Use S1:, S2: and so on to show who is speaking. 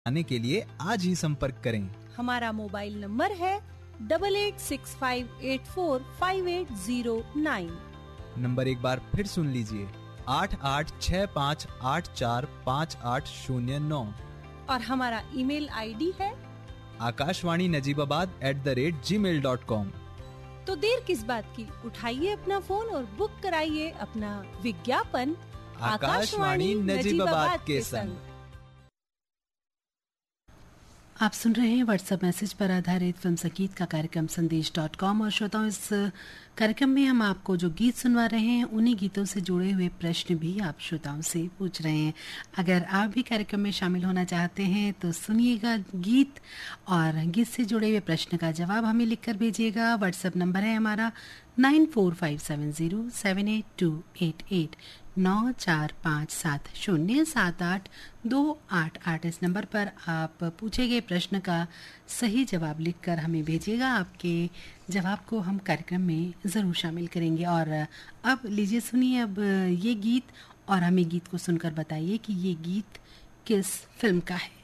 S1: आने के लिए आज ही संपर्क करें।
S2: हमारा मोबाइल नंबर है 8865845809।
S1: नंबर एक बार फिर सुन लीजिए, 8865845809।
S2: और हमारा ईमेल आईडी है
S1: akashvani.najibabad@gmail.com।
S2: तो देर किस बात की, उठाइए अपना फोन और बुक कराइए अपना विज्ञापन
S1: आकाशवाणी नजीबाबाद के संग।
S3: आप सुन रहे हैं व्हाट्सएप मैसेज पर आधारित फिल्म संगीत का कार्यक्रम संदेश.com। और श्रोताओं, इस कार्यक्रम में हम आपको जो गीत सुनवा रहे हैं उन्हीं गीतों से जुड़े हुए प्रश्न भी आप श्रोताओं से पूछ रहे हैं। अगर आप भी कार्यक्रम में शामिल होना चाहते हैं तो सुनिएगा गीत और गीत से जुड़े हुए प्रश्न का जवाब हमें लिखकर भेजिएगा। व्हाट्सएप नंबर है हमारा 9457078288 9457078288। इस नंबर पर आप पूछे गए प्रश्न का सही जवाब लिखकर हमें भेजिएगा। आपके जवाब को हम कार्यक्रम में ज़रूर शामिल करेंगे। और अब लीजिए सुनिए अब ये गीत और हमें गीत को सुनकर बताइए कि ये गीत किस फिल्म का है।